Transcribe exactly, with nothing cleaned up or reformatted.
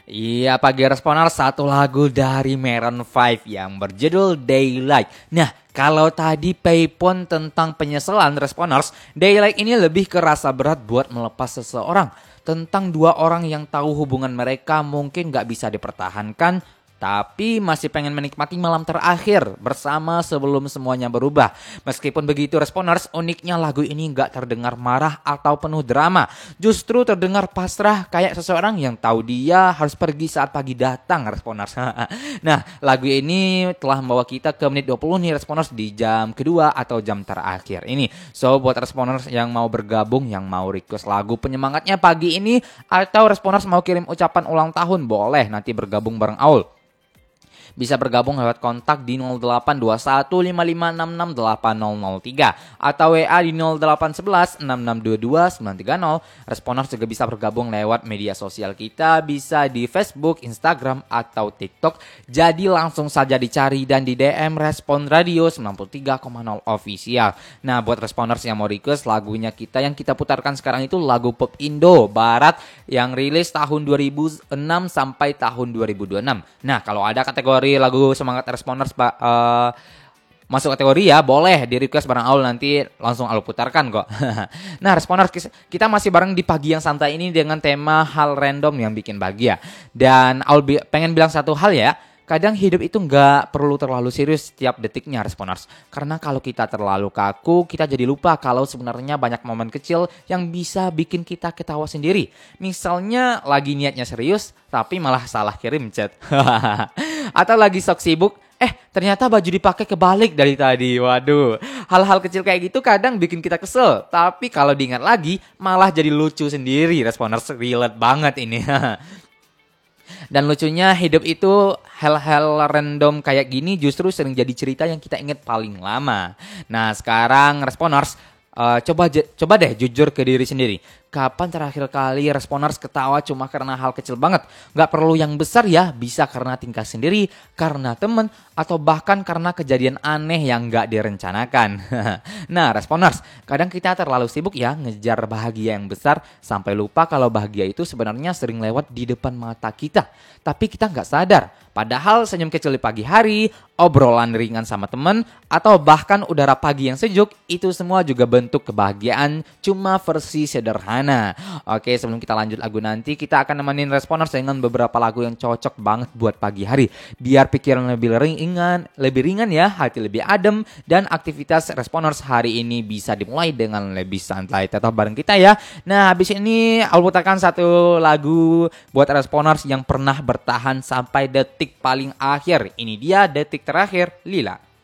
Iya, pagi responder satu lagu dari Maroon five yang berjudul Daylight. Nah, kalau tadi Payphone tentang penyesalan responders, Daylight ini lebih ke rasa berat buat melepas seseorang. Tentang dua orang yang tahu hubungan mereka mungkin gak bisa dipertahankan, tapi masih pengen menikmati malam terakhir bersama sebelum semuanya berubah. Meskipun begitu responders, uniknya lagu ini gak terdengar marah atau penuh drama. Justru terdengar pasrah kayak seseorang yang tahu dia harus pergi saat pagi datang responders. Nah, lagu ini telah membawa kita ke menit dua puluh nih responders di jam kedua atau jam terakhir ini. So, buat responders yang mau bergabung, yang mau request lagu penyemangatnya pagi ini, atau responders mau kirim ucapan ulang tahun, boleh nanti bergabung bareng Aul. Bisa bergabung lewat kontak di nol delapan dua satu lima lima enam enam delapan nol nol tiga atau W A di nol delapan satu satu enam enam dua dua sembilan tiga nol. Responders juga bisa bergabung lewat media sosial kita, bisa di Facebook, Instagram, atau TikTok. Jadi langsung saja dicari dan di D M Respon Radio sembilan puluh tiga koma nol Official. Nah, buat responders yang mau request lagunya kita, yang kita putarkan sekarang itu lagu pop Indo Barat yang rilis tahun dua ribu enam sampai tahun dua ribu dua puluh enam. Nah, kalau ada kategori lagu semangat responders Pak uh, masuk kategori ya, boleh di request bareng Aul, nanti langsung Aul putarkan kok. Nah, responders, kita masih bareng di pagi yang santai ini dengan tema hal random yang bikin bahagia. Dan Aul bi- pengen bilang satu hal ya. Kadang hidup itu nggak perlu terlalu serius setiap detiknya responders. Karena kalau kita terlalu kaku, kita jadi lupa kalau sebenarnya banyak momen kecil yang bisa bikin kita ketawa sendiri. Misalnya lagi niatnya serius, tapi malah salah kirim chat. Atau lagi sok sibuk, eh ternyata baju dipakai kebalik dari tadi. Waduh, hal-hal kecil kayak gitu kadang bikin kita kesel. Tapi kalau diingat lagi, malah jadi lucu sendiri. Responders relate banget ini. Dan lucunya hidup itu hal-hal random kayak gini justru sering jadi cerita yang kita ingat paling lama. Nah, sekarang responders, uh, coba coba deh jujur ke diri sendiri. Kapan terakhir kali responders ketawa cuma karena hal kecil banget? Gak perlu yang besar ya, bisa karena tingkah sendiri, karena temen, atau bahkan karena kejadian aneh yang gak direncanakan. Nah, responders, kadang kita terlalu sibuk ya ngejar bahagia yang besar sampai lupa kalau bahagia itu sebenarnya sering lewat di depan mata kita. Tapi kita gak sadar, padahal senyum kecil di pagi hari, obrolan ringan sama temen, atau bahkan udara pagi yang sejuk, itu semua juga bentuk kebahagiaan cuma versi sederhana. Oke, sebelum kita lanjut lagu nanti, kita akan nemenin responders dengan beberapa lagu yang cocok banget buat pagi hari. Biar pikiran lebih ringan, lebih ringan ya, hati lebih adem, dan aktivitas responders hari ini bisa dimulai dengan lebih santai. Tetap bareng kita ya. Nah, habis ini aku putarkan satu lagu buat responders yang pernah bertahan sampai detik paling akhir. Ini dia detik terakhir, Lila.